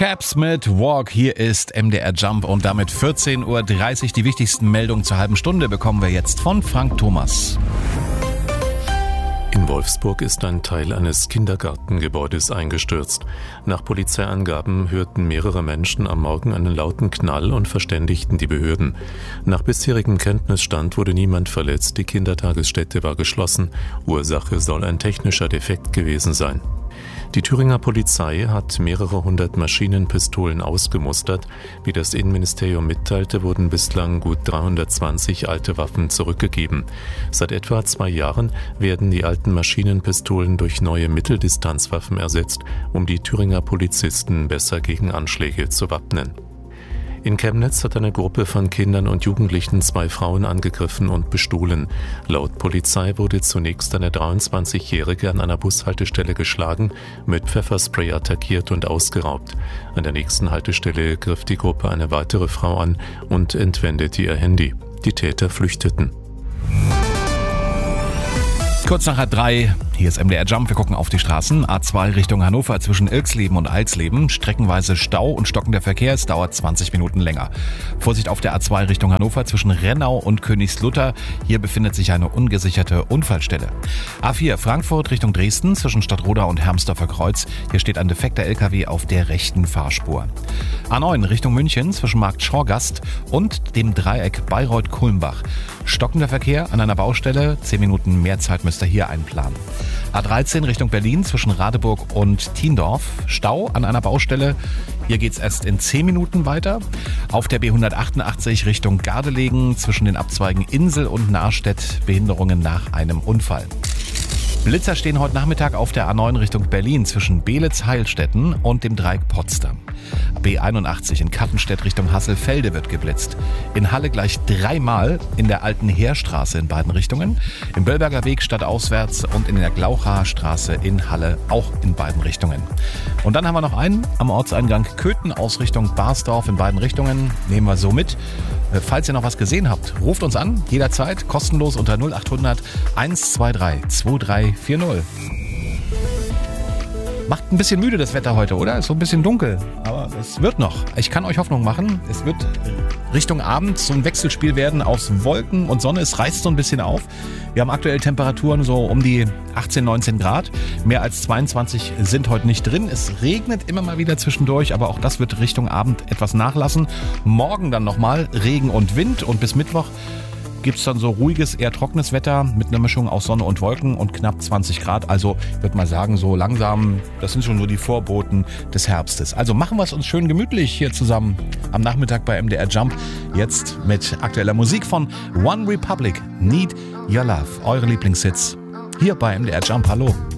Caps mit Walk. Hier ist MDR Jump und damit 14.30 Uhr. Die wichtigsten Meldungen zur halben Stunde bekommen wir jetzt von Frank Thomas. In Wolfsburg ist ein Teil eines Kindergartengebäudes eingestürzt. Nach Polizeiangaben hörten mehrere Menschen am Morgen einen lauten Knall und verständigten die Behörden. Nach bisherigem Kenntnisstand wurde niemand verletzt, die Kindertagesstätte war geschlossen. Ursache soll ein technischer Defekt gewesen sein. Die Thüringer Polizei hat mehrere hundert Maschinenpistolen ausgemustert. Wie das Innenministerium mitteilte, wurden bislang gut 320 alte Waffen zurückgegeben. Seit etwa 2 Jahren werden die alten Maschinenpistolen durch neue Mitteldistanzwaffen ersetzt, um die Thüringer Polizisten besser gegen Anschläge zu wappnen. In Chemnitz hat eine Gruppe von Kindern und Jugendlichen 2 Frauen angegriffen und bestohlen. Laut Polizei wurde zunächst eine 23-Jährige an einer Bushaltestelle geschlagen, mit Pfefferspray attackiert und ausgeraubt. An der nächsten Haltestelle griff die Gruppe eine weitere Frau an und entwendete ihr Handy. Die Täter flüchteten. Kurz nach 3, hier ist MDR Jump, wir gucken auf die Straßen. A2 Richtung Hannover zwischen Ilksleben und Alsleben. Streckenweise Stau und stockender Verkehr, es dauert 20 Minuten länger. Vorsicht auf der A2 Richtung Hannover zwischen Rennau und Königslutter. Hier befindet sich eine ungesicherte Unfallstelle. A4 Frankfurt Richtung Dresden zwischen Stadtroda und Hermsdorfer Kreuz. Hier steht ein defekter LKW auf der rechten Fahrspur. A9 Richtung München zwischen Markt Schorgast und dem Dreieck Bayreuth-Kulmbach. Stockender Verkehr an einer Baustelle, 10 Minuten mehr Zeit müsst ihr hier einplanen. A13 Richtung Berlin zwischen Radeburg und Tiendorf. Stau an einer Baustelle. Hier geht's erst in 10 Minuten weiter. Auf der B188 Richtung Gardelegen zwischen den Abzweigen Insel und Nahrstedt. Behinderungen nach einem Unfall. Blitzer stehen heute Nachmittag auf der A9 Richtung Berlin zwischen Beelitz-Heilstätten und dem Dreieck Potsdam. B81 in Kattenstedt Richtung Hasselfelde wird geblitzt. In Halle gleich 3-mal in der alten Heerstraße in beiden Richtungen. Im Böllberger Weg stadtauswärts und in der Glauchaer Straße in Halle auch in beiden Richtungen. Und dann haben wir noch einen am Ortseingang Köthen aus Richtung Barsdorf in beiden Richtungen. Nehmen wir so mit. Falls ihr noch was gesehen habt, ruft uns an, jederzeit, kostenlos unter 0800 123 2340. Macht ein bisschen müde das Wetter heute, oder? Ist so ein bisschen dunkel, aber es wird noch. Ich kann euch Hoffnung machen, es wird Richtung Abend so ein Wechselspiel werden aus Wolken und Sonne. Es reißt so ein bisschen auf. Wir haben aktuell Temperaturen so um die 18, 19 Grad. Mehr als 22 sind heute nicht drin. Es regnet immer mal wieder zwischendurch, aber auch das wird Richtung Abend etwas nachlassen. Morgen dann nochmal Regen und Wind und bis Mittwoch gibt es dann so ruhiges, eher trockenes Wetter mit einer Mischung aus Sonne und Wolken und knapp 20 Grad. Also ich würde mal sagen, so langsam, das sind schon so die Vorboten des Herbstes. Also machen wir es uns schön gemütlich hier zusammen am Nachmittag bei MDR Jump. Jetzt mit aktueller Musik von One Republic, Need Your Love. Eure Lieblingshits hier bei MDR Jump. Hallo.